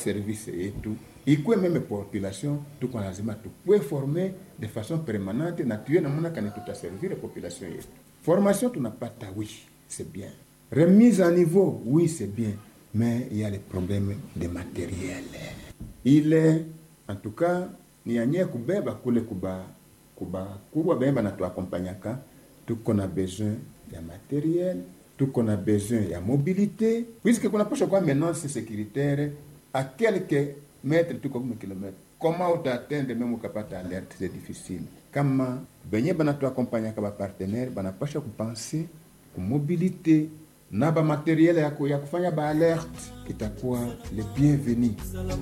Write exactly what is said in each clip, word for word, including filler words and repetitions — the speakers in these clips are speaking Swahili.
service yetu ikuwe meme population, tuko lazima tukue former de façon permanente na tuye namuna kani tutaservir population yetu. Formation tunapata, oui, c'est bien. Remise à niveau, oui, c'est bien. Mais il y a les problèmes de matériel. Il est, en tout cas, ni anye kubeba kule kuba kuba kuba bemba na tuakompanyaka, tuko na besoin ya matériel, tuko na besoin ya mobilité, puisque kuna posho kwa menace sécuritaire à quelques mètres, tuko kwa kilomètres. Comment on atteindre même ukapata alerte, c'est difficile. Kama benye bana tuakompanyaka ba partenaire bana pasha kupenser ku mobilité na ba materiel ya ya kufanya ba alerte, itakuwa le bienvenu.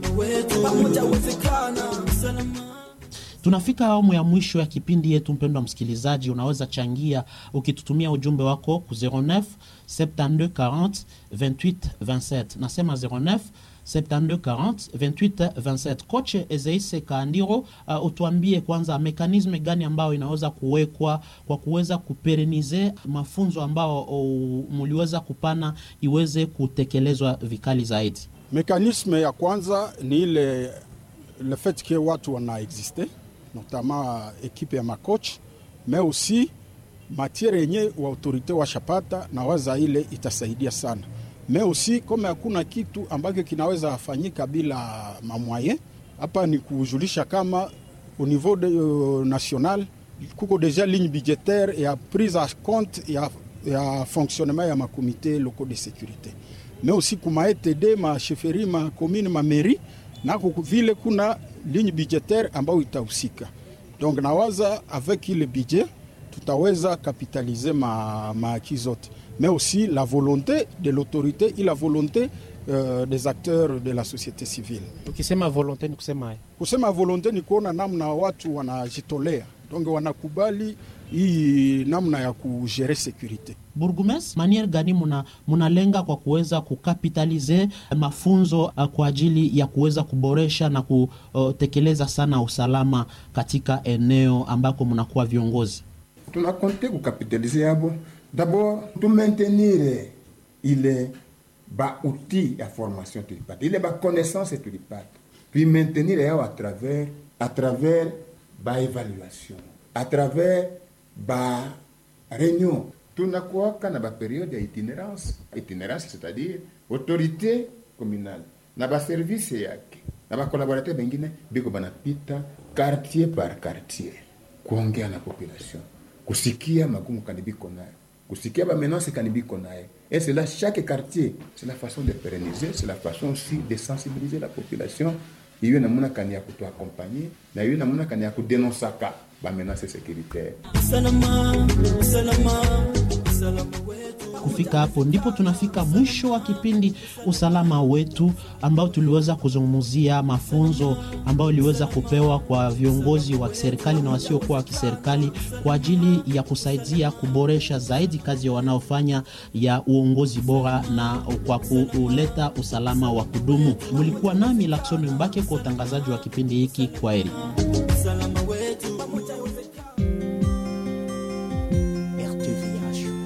Tunafika awamu ya mwisho ya kipindi yetu. Mpendwa msikilizaji, unaweza changia ukitutumia ujumbe wako ku zero neuf sept-deux quarante vingt-huit vingt-sept. Nasema zero neuf sept-deux quarante vingt-huit vingt-sept. Coach Ezeise Kaandiro, uh, utuambie kwanza mekanisme gani ambao inaweza kuwekwa kwa kuweza kuperenize mafunzo ambao uh, muliweza kupana iweze kutekelezwa vikali zaidi. Mekanisme ya kwanza ni ile le fait que watu wana existe, notamment équipe ya makoch, mais aussi matière yenye wa autorité wa shapata na waza ile itasaidia sana. Mais aussi kama hakuna kitu ambacho kinaweza fanyika bila mamwaye, hapa ni kujulisha kama au niveau de, uh, national kuko déjà ligne budgétaire et a prise en compte ya ya fonctionnement ya ma comité locaux de sécurité. Mais aussi kuma E T D, ma chefferie, ma commune, ma mairie, na vile kuna ligne budgétaire ambayo itahusika. Donc nawaza avec le budget tutaweza capitaliser ma ma kizote. Mais aussi la volonté de l'autorité et la volonté euh, des acteurs de la société civile. Ukisema volonté ni kusema kusema volonté ni kuona namna watu wanajitolea, donc wanakubali hii namna ya kugere security. Burgumes, manière gani muna munalenga kwa kuweza kukapitalize mafunzo uh, kwa ajili ya kuweza kuboresha na kutekeleza sana usalama katika eneo ambako munakuwa viongozi? Tunakonte kukapitalize yabo. D'abord, tu maintenir ile ba outil ya formation tulipata, ile ba connaissance tulipata, puis maintenir yao à travers à travers ba évaluation, à travers ba réunion. Tunakuwa na ba période ya itinérance, itinérance c'est-à-dire autorité communale na ba service yake na ba collaborateur bengine biko banapita quartier par quartier kuongea na population, kusikia magumu kanibiko nayo, kusikia ba menace kanibiko nayo. Et c'est là chaque quartier, c'est la façon de pérenniser, c'est la façon aussi de sensibiliser la population. Iyo namuna kani ya kuto accompagner na iyo namuna kani ya kudenosaka ba menace sécuritaire. Salama, salama, salama. Kufika hapo ndipo tunafika mwisho wa kipindi usalama wetu, ambao tuliweza kuzungumzia mafunzo ambao iliweza kupewa kwa viongozi wa kiserikali na wasiokuwa wa kiserikali kwa ajili ya kusaidia kuboresha zaidi kazi ya wanaofanya ya uongozi bora na kwa kuleta usalama wa kudumu. Mulikuwa nami Lakson Mbake kwa utangazaji wa kipindi hiki. Kwaheri.